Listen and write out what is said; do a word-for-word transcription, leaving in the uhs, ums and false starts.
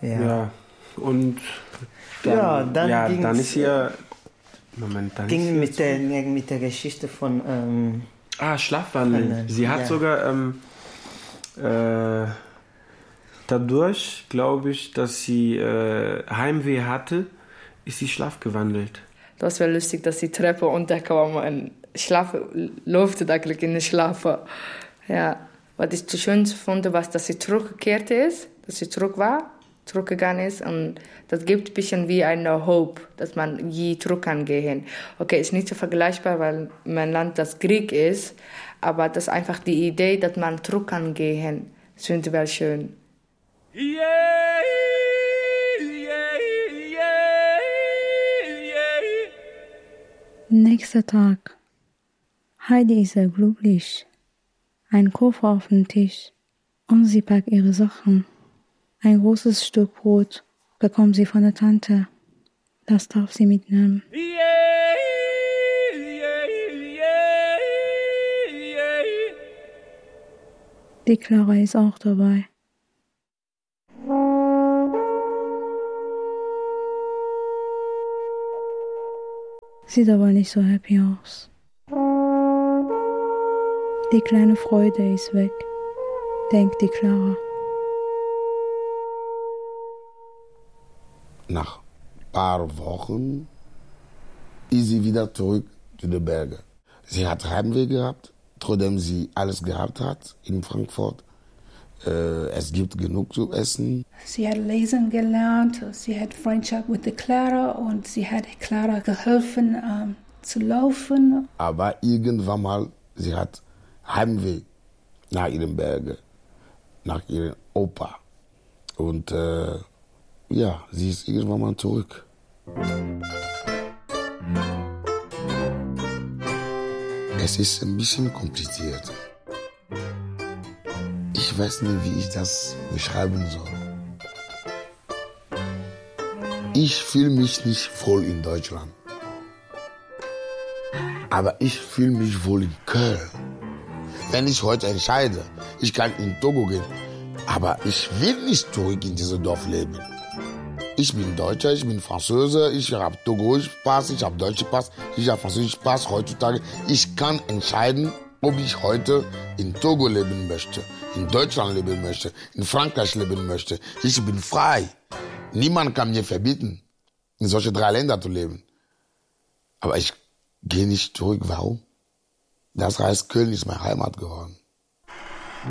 Ja. ja. Und dann, ja, dann, ja, ging's, dann ist ihr... Moment, dann ging ist mit der, mit der Geschichte von... Ähm, ah, Schlafwandeln. Sie hat ja. sogar... Ähm, äh, dadurch, glaube ich, dass sie äh, Heimweh hatte, ist sie schlafgewandelt. Das war lustig, dass die Treppe runterkam und schlaf, läuft eigentlich in den Schlaf. Ja, was ich zu schön fand, was, dass sie zurückgekehrt ist, dass sie zurück war, zurückgegangen ist. Und das gibt ein bisschen wie eine Hope, dass man je zurück kann gehen. Okay, ist nicht so vergleichbar, weil mein Land das Krieg ist, aber das ist einfach die Idee, dass man zurück kann gehen. Das finde ich schön. Yeah, yeah, yeah, yeah. Nächster Tag. Heidi ist sehr glücklich. Ein Koffer auf dem Tisch und sie packt ihre Sachen. Ein großes Stück Brot bekommt sie von der Tante. Das darf sie mitnehmen. Yeah, yeah, yeah, yeah. Die Clara ist auch dabei. Sieht aber nicht so happy aus. Die kleine Freude ist weg, denkt die Clara. Nach ein paar Wochen ist sie wieder zurück zu den Bergen. Sie hat Heimweh gehabt, trotzdem sie alles gehabt hat in Frankfurt. Äh, es gibt genug zu essen. Sie hat lesen gelernt, sie hat Freundschaft mit der Clara und sie hat Clara geholfen ähm, zu laufen. Aber irgendwann mal, sie hat Heimweh nach ihren Bergen, nach ihrem Opa. Und äh, ja, sie ist irgendwann mal zurück. Es ist ein bisschen kompliziert. Ich weiß nicht, wie ich das beschreiben soll. Ich fühle mich nicht wohl in Deutschland. Aber ich fühle mich wohl in Köln. Wenn ich heute entscheide, ich kann in Togo gehen, aber ich will nicht zurück in dieses Dorf leben. Ich bin Deutscher, ich bin Franzose, ich habe togoischen Pass, ich habe deutschen Pass, ich habe französischen Pass heutzutage. Ich kann entscheiden, ob ich heute in Togo leben möchte, in Deutschland leben möchte, in Frankreich leben möchte. Ich bin frei. Niemand kann mir verbieten, in solche drei Ländern zu leben. Aber ich gehe nicht zurück. Warum? Das heißt, Köln ist meine Heimat geworden.